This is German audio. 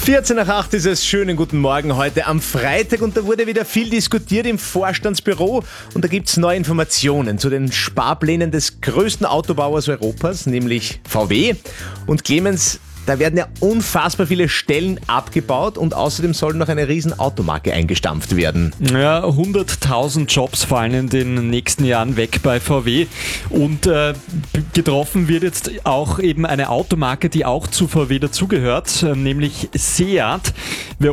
14 nach 8 ist es. Schönen guten Morgen heute am Freitag und da wurde wieder viel diskutiert im Vorstandsbüro und da gibt es neue Informationen zu den Sparplänen des größten Autobauers Europas, nämlich VW. Und Clemens, da werden ja unfassbar viele Stellen abgebaut und außerdem soll noch eine riesen Automarke eingestampft werden. Ja, 100.000 Jobs fallen in den nächsten Jahren weg bei VW und getroffen wird jetzt auch eben eine Automarke, die auch zu VW dazugehört, nämlich Seat. Wer